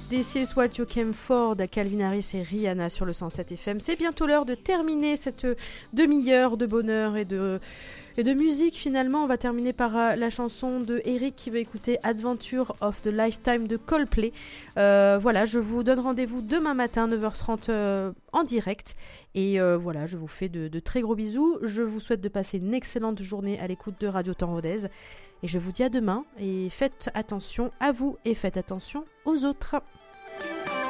This is what you came for de Calvin Harris et Rihanna sur le 107 FM. C'est bientôt l'heure de terminer cette demi-heure de bonheur et de musique. Finalement, on va terminer par la chanson de Eric qui va écouter Adventure of the Lifetime de Coldplay. Voilà, je vous donne rendez-vous demain matin 9h30 en direct. Et voilà, je vous fais de très gros bisous. Je vous souhaite de passer une excellente journée à l'écoute de Radio Temps Rodez. Et je vous dis à demain et faites attention à vous et faites attention aux autres.